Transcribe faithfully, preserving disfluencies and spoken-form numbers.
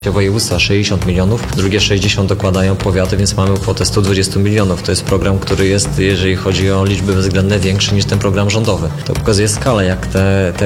Województwa sześćdziesiąt milionów, drugie sześćdziesiąt dokładają powiaty, więc mamy kwotę sto dwadzieścia milionów. To jest program, który jest, jeżeli chodzi o liczby bezwzględne, większy niż ten program rządowy. To pokazuje skalę, jak te, te